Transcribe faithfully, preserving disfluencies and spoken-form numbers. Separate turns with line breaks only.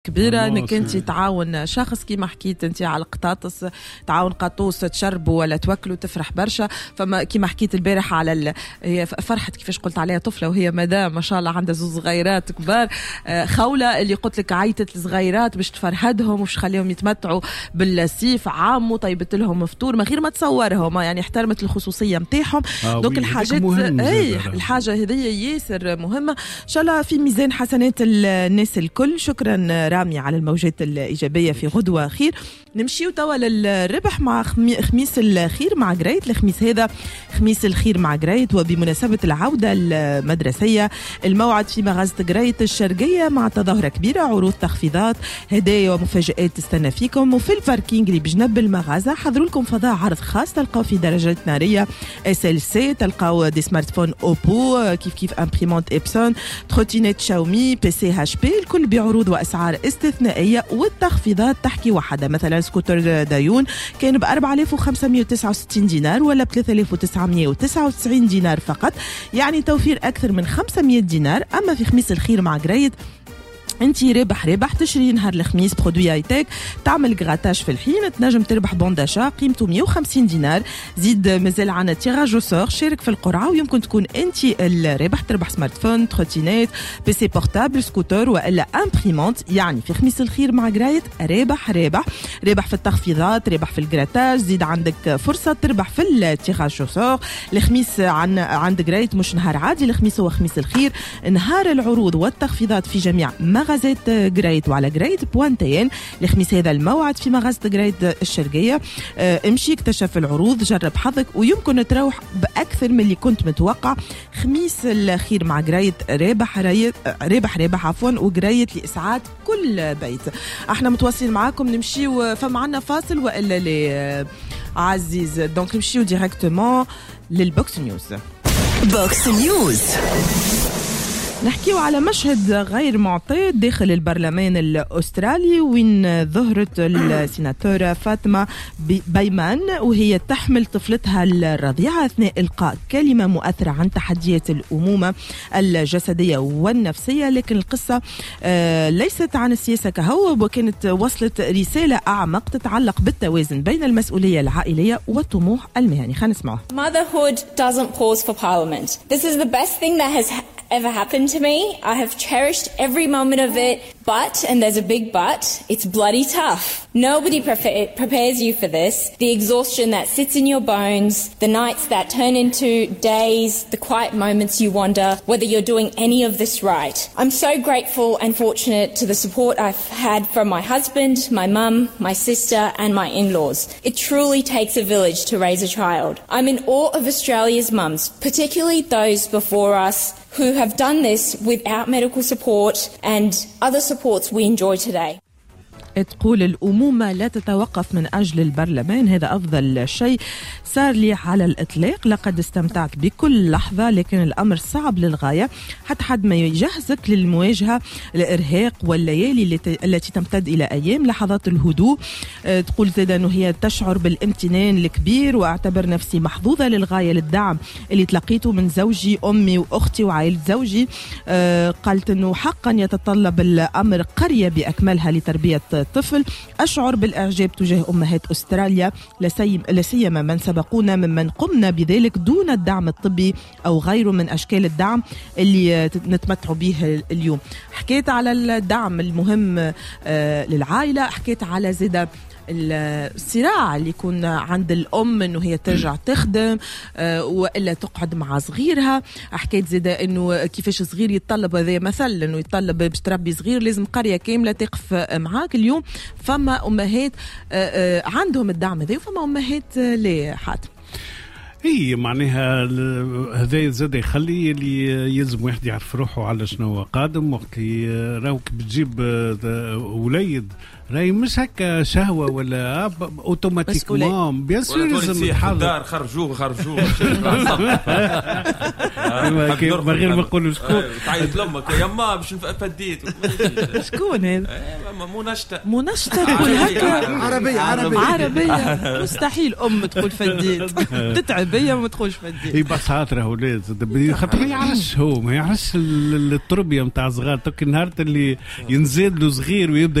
كبيرة انك انت تعاون شخص كيما حكيت انت على القطاطس، تعاون قطوس تشربوا ولا توكلوا تفرح برشا. فما كيما حكيت البارح على ال... هي فرحت كيفاش قلت عليها طفلة وهي مدام ما شاء الله عندها زوز صغيرات كبار، خولة اللي قلت لك عيطت الصغيرات باش تفرهدهم وش خليهم يتمتعوا بالسيف عام وطيبت لهم فطور من غير ما تصورهم، يعني احترمت الخصوصية نتاعهم.
آه
دونك الحاجات اي الحاجة هذه ياسر مهمة ان شاء الله في ميزان حسنات الناس الكل. شكرا رامي على الموجات الإيجابية في غدوة خير. نمشيو توا للربح مع خميس الخير مع جريت. الخميس هذا خميس الخير مع جريت، وبمناسبة العودة المدرسية الموعد في مغازة جريت الشرقية مع تظاهرة كبيرة، عروض تخفيضات هدايا ومفاجآت تستنى فيكم. وفي الباركينج اللي بجنب المغازة حضروا لكم فضاء عرض خاص، تلقاو في درجات نارية اس ال سي، تلقاو دي سمارت فون اوبو، كيف كيف امبريمونت ابسون، تروتينيت شاومي، بي سي هاش بي، الكل بعروض واسعار استثنائية. والتخفيضات تحكي وحدة، مثلا سكوتر دايون كان ب أربعة آلاف وخمسمائة وتسعة وستين دينار ولا ب ثلاثة آلاف وتسعمائة وتسعة وتسعين دينار فقط، يعني توفير أكثر من خمسمائة دينار. أما في خميس الخير مع جريت انتي ربح ربح تشري نهار الخميس برودوي ايتك، تعمل غراتاج في الحين، تنجم تربح بونداشا قيمته مئة وخمسين دينار. زيد مازال عنا تيراج وسور، شارك في القرعه ويمكن تكون انتي الربح، تربح سمارت فون، تروتينيت، بي سي بورتابل، سكوتر والا امبريمونت. يعني في خميس الخير مع جرايت ربح ربح ربح في التخفيضات، ربح في الغراتاج، زيد عندك فرصه تربح في التيراج وسور. الخميس عن عند جرايت مش نهار عادي، الخميس هو خميس الخير، نهار العروض والتخفيضات في جميع مغازات جريت وعلى جريت بوانتين. الخميس هذا الموعد في مغازة جريت الشرقية. اه امشي اكتشف العروض، جرب حظك ويمكن تروح بأكثر من اللي كنت متوقع. خميس الخير مع جريت رابح رابح رابح عفوا وجريت لإسعاد كل بيت. احنا متواصلين معاكم، نمشي فمعنا فاصل وإلا لي عزيز، دونك نمشيو ديريكتومون للبوكس نيوز.
بوكس نيوز
نحكيو على مشهد غير معتاد داخل البرلمان الأسترالي، وين ظهرت السيناتورة فاطمة بيمان وهي تحمل طفلتها الرضيعة أثناء إلقاء كلمة مؤثرة عن تحديات الأمومة الجسدية والنفسية. لكن القصة ليست عن السياسة كهو، وكانت وصلت رسالة أعمق تتعلق بالتوازن بين المسؤولية العائلية والطموح المهني. خلينا نسمعه.
Motherhood doesn't pause for Parliament. This is the best thing that has ever happened to me. I have cherished every moment of it, but, and there's a big but, it's bloody tough. Nobody pre- prepares you for this. The exhaustion that sits in your bones, the nights that turn into days, the quiet moments you wonder whether you're doing any of this right. I'm so grateful and fortunate to the support I've had from my husband, my mum, my sister, and my in-laws. It truly takes a village to raise a child. I'm in awe of Australia's mums, particularly those before us, who have done this without medical support and other supports we enjoy today.
تقول الأمومة لا تتوقف من أجل البرلمان، هذا أفضل شيء صار لي على الإطلاق. لقد استمتعت بكل لحظة، لكن الأمر صعب للغاية حتى حد ما يجهزك للمواجهة الإرهاق والليالي التي تمتد إلى أيام. لحظات الهدوء تقول زيدا أنه هي تشعر بالامتنان الكبير، وأعتبر نفسي محظوظة للغاية للدعم اللي تلقيته من زوجي أمي وأختي وعائلة زوجي. قالت أنه حقا يتطلب الأمر قرية بأكملها لتربية طفل. أشعر بالإعجاب تجاه أمهات أستراليا، لا سيما من سبقونا ممن قمنا بذلك دون الدعم الطبي أو غيره من أشكال الدعم اللي نتمتع به اليوم. حكيت على الدعم المهم للعائلة، حكيت على زيادة الصراع اللي يكون عند الأم إنه هي ترجع تخدم أه وإلا تقعد مع صغيرها. حكيت زيادة إنه كيفاش صغير يتطلب، هذا مثل إنه يتطلب باش تربي صغير لازم قرية كاملة تقف معاك. اليوم فما أمهات أه أه عندهم الدعم هذا وفما أمهات لا حاتم.
اي معناها هذا زاد يخلي اللي يلزم واحد يعرف روحه على شنو قادم. وقت اللي راوك بتجيب وليد راهي مش هكا شهوه ولا اوتوماتيكمون بيان سور لازم
الدار خرجوه خرجوه
من غير ما نقولوا شكون
تعيط لامك يا ما باش فديت
شكون هذا
منشطه
منشطه تقول هكا
عربيه عربيه
عربيه مستحيل ام تقول فديت تتعب هي ما تقولش فديت
اي بس خاطر اولاد خاطر ما يعرفش هو ما يعرفش التربيه نتاع صغار توك النهار اللي ينزل له صغير ويبدا